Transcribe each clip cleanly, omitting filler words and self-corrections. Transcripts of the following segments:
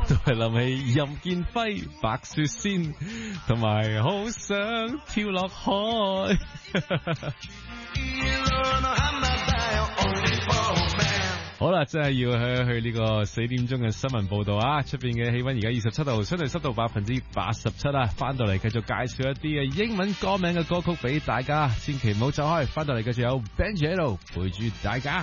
都係諗起任劍輝、白雪仙，同埋好想跳落海。好啦，真係要去呢個4點鐘嘅新聞報道啊！出邊嘅氣溫而家27度，相對濕度87%啊！翻到嚟繼續介紹一啲嘅英文歌名嘅歌曲俾大家，千祈唔好走開。翻到嚟繼續有 Benji 喺度陪住大家。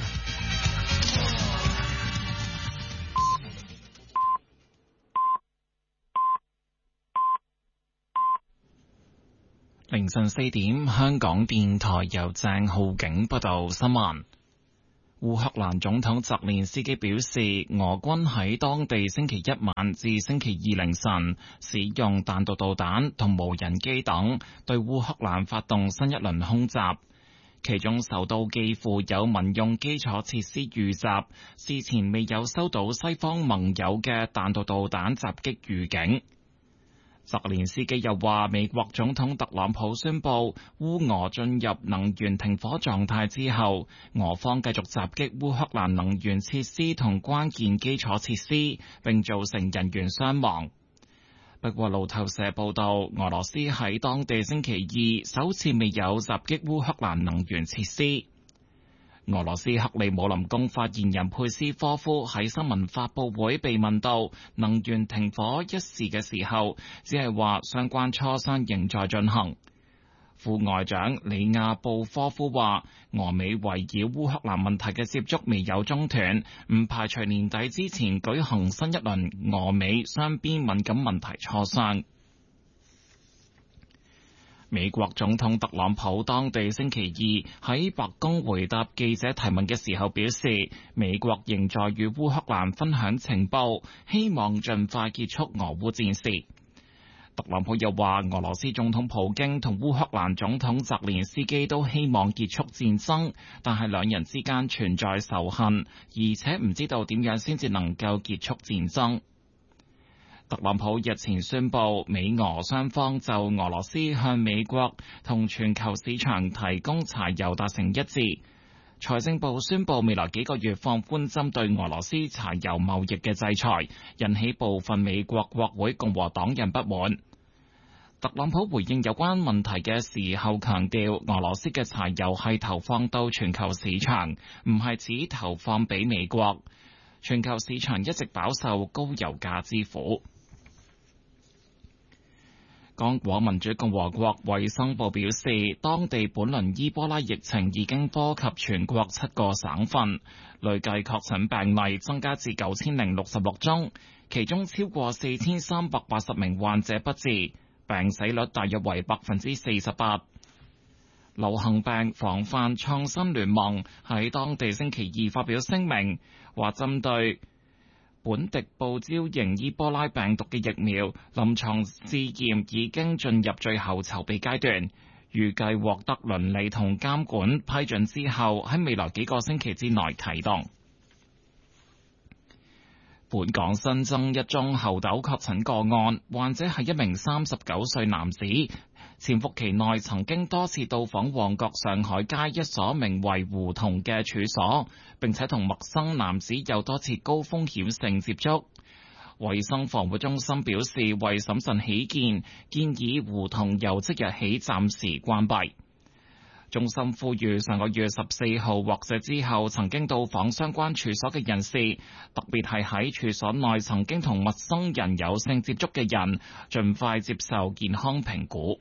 凌晨4點，香港電台由鄭浩景報道新聞。烏克蘭總統澤連斯基表示，俄軍喺當地星期一晚至星期二凌晨使用彈道導彈同無人機等對烏克蘭發動新一輪空襲，其中首都基輔有民用基礎設施遇襲，事前未有收到西方盟友嘅彈道導彈襲擊預警。澤連斯基又話，美國總統特朗普宣布烏俄進入能源停火狀態之後，俄方繼續襲擊烏克蘭能源設施同關鍵基礎設施，並造成人員傷亡。不過路透社報道，俄羅斯喺當地星期二首次未有襲擊烏克蘭能源設施。俄羅斯克里姆林宮發言人佩斯科夫喺新聞發佈會被問到能源停火一事嘅時候，只係話相關磋商仍在進行。副外長里亞布科夫話，俄美圍繞烏克蘭問題嘅接觸未有中斷，唔排除年底之前舉行新一輪俄美雙邊敏感問題磋商。美國總統特朗普當地星期二喺白宮回答記者提問嘅時候表示，美國仍在與烏克蘭分享情報，希望盡快結束俄烏戰事。特朗普又話，俄羅斯總統普京同烏克蘭總統澤連斯基都希望結束戰爭，但係兩人之間存在仇恨，而且唔知道點樣先至能夠結束戰爭。特朗普日前宣布，美俄雙方就俄羅斯向美國同全球市場提供柴油達成一致。財政部宣布未來幾個月放寬針對俄羅斯柴油貿易嘅制裁，引起部分美國國會共和黨人不滿。特朗普回應有關問題嘅時候強調，俄羅斯嘅柴油係投放到全球市場，唔係只投放俾美國。全球市場一直飽受高油價之苦。剛果民主共和國衛生部表示，當地本輪伊波拉疫情已經波及全國7個省份，累計確診病例增加至9066宗，其中超過4380名患者不治，病死率大約為48%。流行病防範創新聯盟喺當地星期二發表聲明，話針對本迪布招型伊波拉病毒嘅疫苗臨床試驗已經進入最後籌備階段，預計獲得倫理同監管批准之後，喺未來幾個星期之內啟動。本港新增一宗猴痘確診個案，患者係一名39歲男子，潛伏期內曾經多次到訪旺角上海街一所名為胡同嘅處所，並且同陌生男子有多次高風險性接觸。衛生防護中心表示，為審慎起見，建議胡同由即日起暫時關閉。中心呼籲上個月14號或者之後曾經到訪相關處所嘅人士，特別係喺處所內曾經同陌生人有性接觸嘅人，盡快接受健康評估。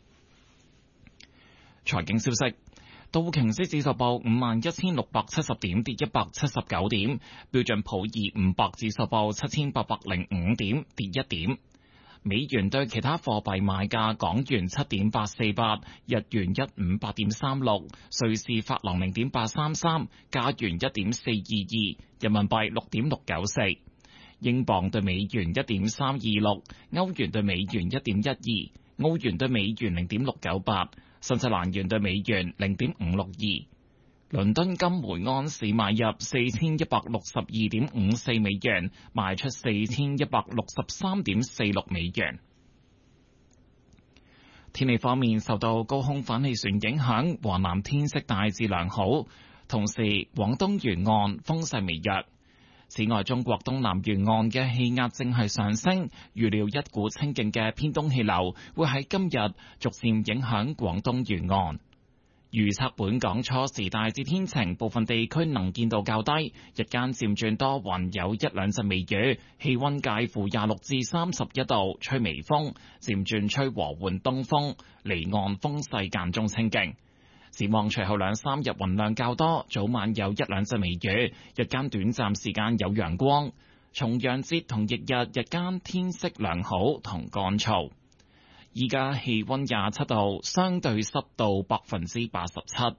財經消息，道瓊斯指數報51,670點，跌179點；標準普爾500指數報7,805點，跌1點。美元對其他貨幣買價：港元7.848，日元158.36，瑞士法郎0.833，加元1.422，人民幣6.694，英鎊對美元1.326，歐元對美元1.12，澳元對美元0.698，新西蘭元對美元0.562。倫敦金每安士買入4162.54美元，賣出4163.46美元。天氣方面，受到高空反氣旋影響，華南天色大致良好，同時廣東沿岸風勢微弱。 此外，中國東南沿岸嘅氣壓正係上升，預料一股清勁嘅偏東氣流會喺今日逐漸影響廣東沿岸。預測本港初時大致天晴，部分地區能見度較低，日間漸轉多雲，有一兩陣微雨，氣溫介乎26至31度，吹微風，漸轉吹和緩東風，離岸風勢間中清勁。展望隨後兩三日雲量較多，早晚有一兩陣微雨，日間短暫時間有陽光。重陽節同翌日日間天色良好同乾燥。依家氣溫27度，相對濕度87%。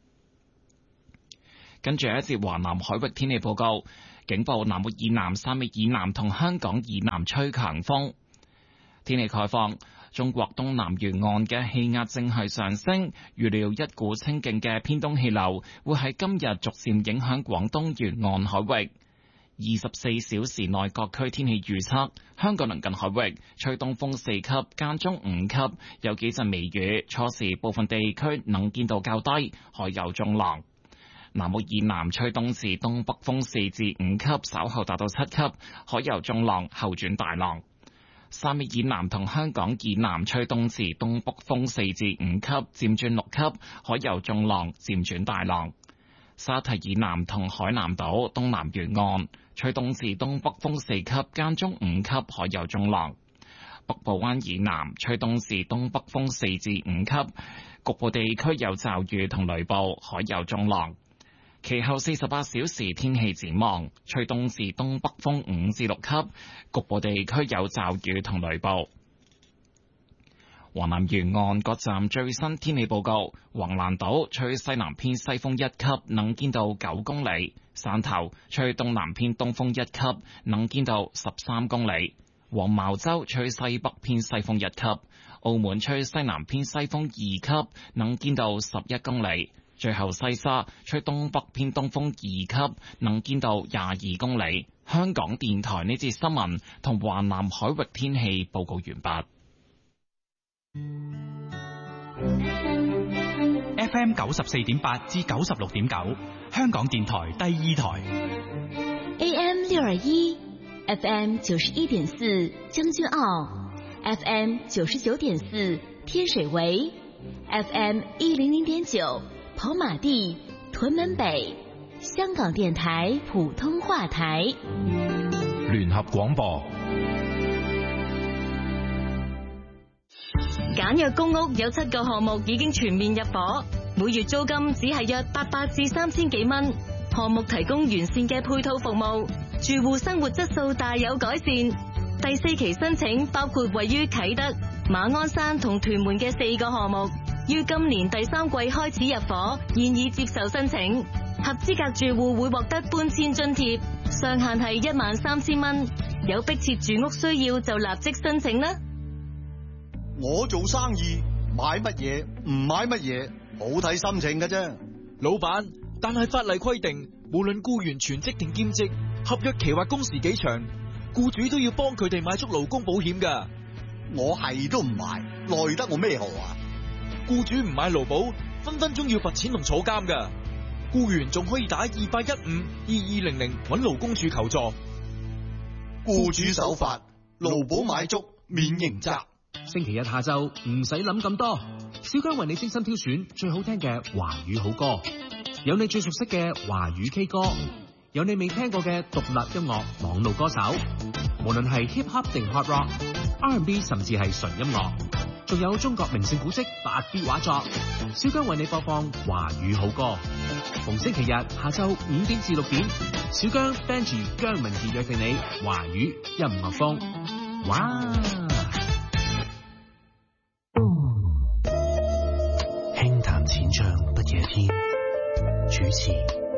跟住一節華南海域天氣報告，警報南澳以南、汕尾以南同香港以南吹強風。天氣概況。中國東南沿岸嘅氣壓正係上升，預料一股清勁嘅偏東氣流會喺今日逐漸影響廣東沿岸海域。24小時內各區天氣預測：香港鄰近海域吹東風4級，間中5級，有幾陣微雨，初時部分地區能見度較低，海有中浪。南澳以南吹東至東北風4至5級，稍後達到7級，海有中浪，後轉大浪。汕尾以南同香港以南吹東至東北風4至5級，漸轉6級，海有中浪，漸轉大浪。沙堤以南同海南島東南沿岸吹東至東北風4級，間中5級，海有中浪。北部灣以南吹東至東北風4至5級，局部地區有驟雨同雷暴，海有中浪。其後48小時天氣展望，吹東至東北風5至6級，局部地區有驟雨同雷暴。華南沿岸各站最新天氣報告：橫瀾島吹西南偏西風1級，能見度9公里；汕頭吹東南偏東風1級，能見度13公里；黃茅洲吹西北偏西風1級；澳門吹西南偏西風2級，能見度11公里。最後西沙吹東北偏東風2級，能見度22公里。香港電台呢節新聞同華南海域天氣報告完畢。 FM 94.8至96.9，香港電台第二台。 AM 621 FM 91.4將軍澳 FM 99.4天水圍 FM 100.9跑馬地屯門北，香港電台普通話台。 聯合廣播。 簡約公屋有7個項目已經全面入伙，每月租金只係約800至3000幾蚊。項目提供完善嘅配套服務，住戶生活質素大有改善。第4期申請包括位於啟德、馬鞍山同屯門嘅4個項目，於今年第3季開始入伙，現已接受申請。合資格住戶會獲得搬遷津貼，上限係13000蚊。有迫切住屋需要就立即申請啦。 我做生意買乜嘢唔買乜嘢，好睇心情㗎啫。 老闆，但係法例規定，無論僱員全職定兼職，合約期或工時幾長，僱主都要幫佢哋買足勞工保險㗎。 我係都唔買，奈得我咩何啊？ 僱主唔買勞保，分分鐘要罰錢同坐監㗎。僱員仲可以打28152200揾勞工處求助。 僱主守法，勞保買足免刑責。 星期日下晝唔使諗咁多，小姜為你精心挑選最好聽嘅華語好歌，有你最熟悉嘅華語 K 歌，有你未聽過嘅獨立音樂網路歌手，無論係 hip hop 定 hard rock、R&B 甚至係純音樂，仲有中國名勝古蹟8B 畫作，小姜為你播放華語好歌。逢星期日下晝5點至6點，小姜 Benji 姜文字約定你華語音樂風。哇！輕彈淺唱不夜天，主持